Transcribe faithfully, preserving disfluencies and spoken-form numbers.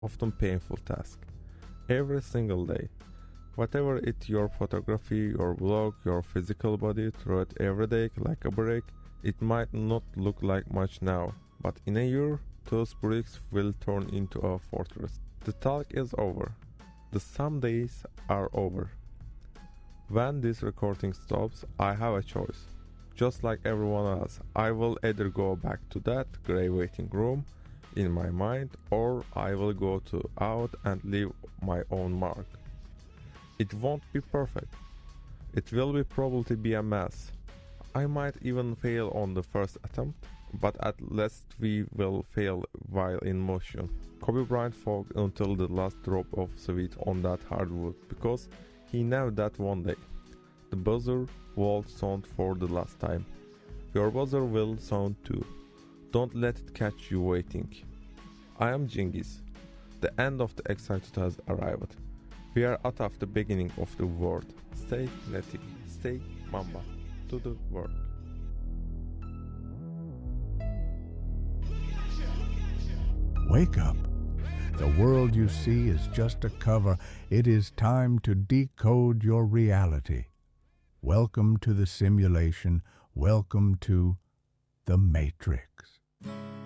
often painful task. Every single day. Whatever it your photography, your blog, your physical body, throw it every day like a brick. It might not look like much now, but in a year, those bricks will turn into a fortress. The talk is over. The some days are over. When this recording stops, I have a choice. Just like everyone else, I will either go back to that grey waiting room in my mind, or I will go to out and leave my own mark. It won't be perfect. It will be probably be a mess. I might even fail on the first attempt, but at least we will fail while in motion. Kobe Bryant fought until the last drop of sweat on that hardwood because he knew that one day the buzzer will sound for the last time. Your buzzer will sound too. Don't let it catch you waiting. I am Genghis. The end of the excitement has arrived. We are out of the beginning of the world. Stay kinetic, stay mamba, to the work. Wake up. The world you see is just a cover. It is time to decode your reality. Welcome to the simulation. Welcome to the Matrix.